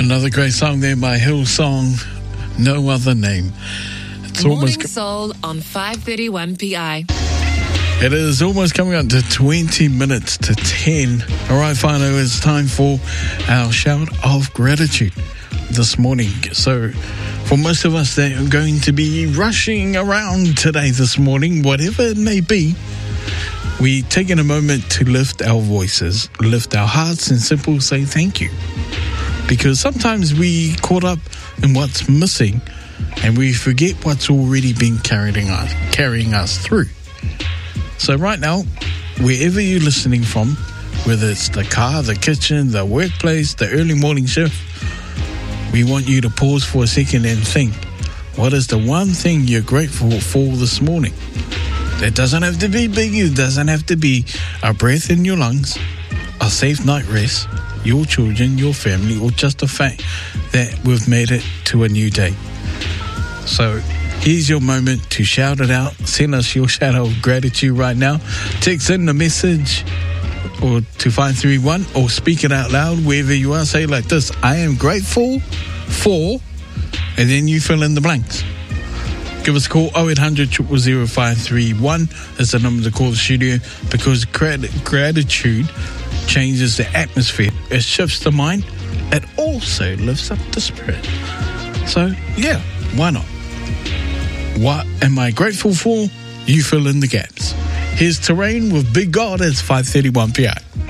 Another great song there by Hillsong, No Other Name. It's Morning Soul on 5:31 PI. It is almost coming up to 20 minutes to 10. All right, Whānau, it's time for our shout of gratitude this morning. So for most of us that are going to be rushing around today, this morning, whatever it may be, we taking a moment to lift our voices, lift our hearts, and simply say thank you. Because sometimes we caught up in what's missing and we forget what's already been carrying us through. So right now, wherever you're listening from, whether it's the car, the kitchen, the workplace, the early morning shift, we want you to pause for a second and think, what is the one thing you're grateful for this morning? It doesn't have to be big, it doesn't have to be a breath in your lungs, a safe night rest, your children, your family, or just the fact that we've made it to a new day. So here's your moment to shout it out. Send us your shout out of gratitude right now. Text in the message or to 531 or speak it out loud wherever you are. Say it like this: I am grateful for, and then you fill in the blanks. Give us a call, 0800 000 531 is the number to call the studio, because gratitude changes the atmosphere. It shifts the mind. It also lifts up the spirit. So, yeah, why not? What am I grateful for? You fill in the gaps. Here's Terrain with Big God. It's 5:31 p.m.